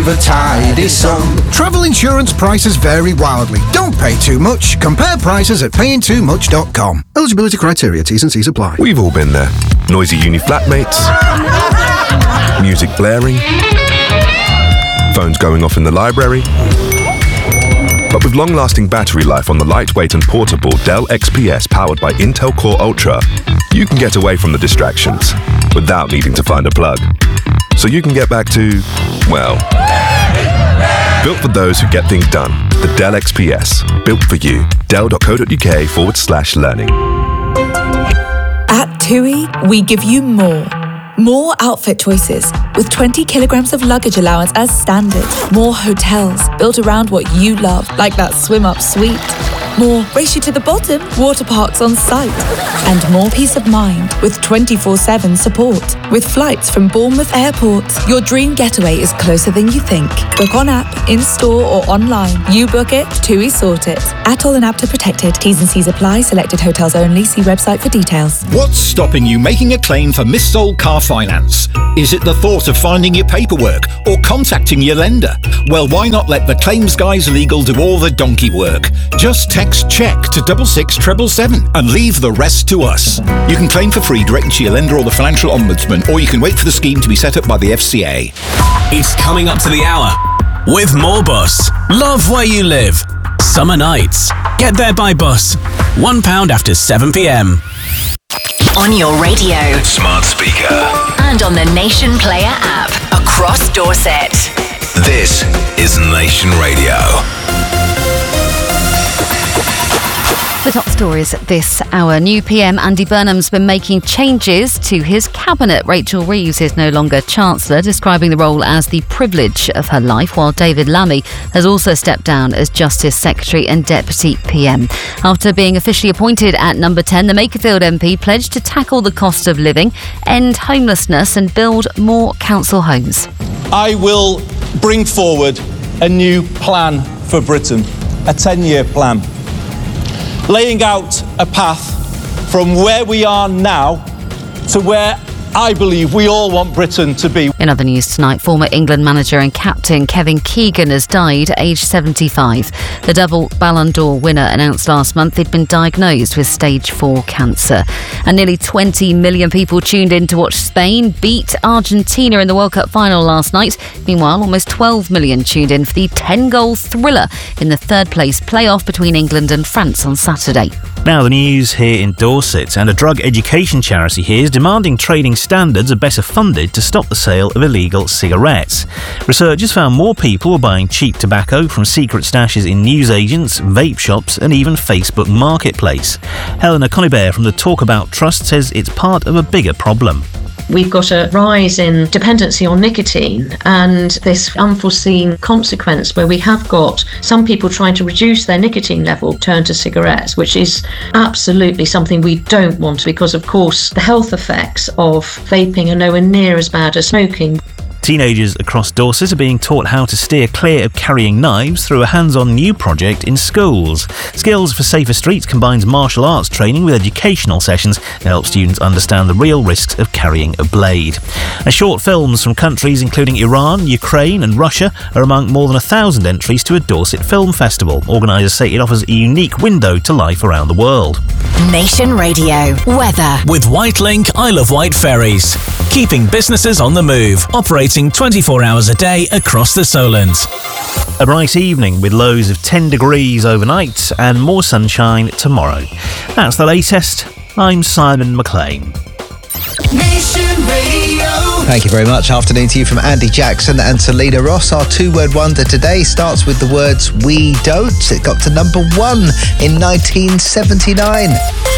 a tidy sum. Travel insurance prices vary wildly. Don't pay too much. Compare prices at payingtoomuch.com. Eligibility criteria, T's and C's apply. We've all been there. Noisy uni flatmates, music blaring, phones going off in the library. But with long-lasting battery life on the lightweight and portable Dell XPS powered by Intel Core Ultra, you can get away from the distractions without needing to find a plug. So you can get back to, well, built for those who get things done. The Dell XPS, built for you. Dell.co.uk/learning. At TUI, we give you more. More outfit choices, with 20 kilograms of luggage allowance as standard. More hotels, built around what you love, like that swim-up suite. More race you to the bottom, water parks on site. And more peace of mind with 24/7 support. With flights from Bournemouth Airport, your dream getaway is closer than you think. Book on app, in-store or online. You book it, TUI sort it. ATOL and APTA protected. T's and C's apply. Selected hotels only. See website for details. What's stopping you making a claim for missold car finance? Is it the thought of finding your paperwork or contacting your lender? Well, why not let the Claims Guys Legal do all the donkey work? Just text CHECK to 66777 and leave the rest to us. You can claim for free directly to your lender or the Financial Ombudsman, or you can wait for the scheme to be set up by the FCA. It's coming up to the hour with more bus. Love where you live. Summer nights. Get there by bus. £1 after 7 p.m. On your radio, smart speaker, and on the Nation Player app across Dorset. This is Nation Radio. The top stories this hour. New PM Andy Burnham's been making changes to his cabinet. Rachel Reeves is no longer Chancellor, describing the role as the privilege of her life, while David Lammy has also stepped down as Justice Secretary and Deputy PM. After being officially appointed at number 10, the Makerfield MP pledged to tackle the cost of living, end homelessness and build more council homes. I will bring forward a new plan for Britain, a 10-year plan, laying out a path from where we are now to where I believe we all want Britain to be. In other news tonight, former England manager and captain Kevin Keegan has died at age 75. The double Ballon d'Or winner announced last month he'd been diagnosed with stage 4 cancer. And nearly 20 million people tuned in to watch Spain beat Argentina in the World Cup final last night. Meanwhile, almost 12 million tuned in for the 10-goal thriller in the third-place playoff between England and France on Saturday. Now the news here in Dorset, and a drug education charity here is demanding trading standards are better funded to stop the sale of illegal cigarettes. Researchers found more people were buying cheap tobacco from secret stashes in newsagents, vape shops and even Facebook Marketplace. Helena Conibert from the Talk About Trust says it's part of a bigger problem. We've got a rise in dependency on nicotine and this unforeseen consequence where we have got some people trying to reduce their nicotine level turn to cigarettes, which is absolutely something we don't want, because of course the health effects of vaping are nowhere near as bad as smoking. Teenagers across Dorset are being taught how to steer clear of carrying knives through a hands-on new project in schools. Skills for Safer Streets combines martial arts training with educational sessions to help students understand the real risks of carrying a blade. Short films from countries including Iran, Ukraine and Russia are among more than 1,000 entries to a Dorset Film Festival. Organisers say it offers a unique window to life around the world. Nation Radio weather with Whitelink Isle of Wight ferries, keeping businesses on the move, operating 24 hours a day across the Solent. A bright evening with lows of 10 degrees overnight and more sunshine tomorrow. That's the latest. I'm Simon McLean. Nation Radio. Thank you very much. Afternoon to you from Andy Jackson and Selena Ross. Our two-word wonder today starts with the words "we don't." It got to number 1 in 1979.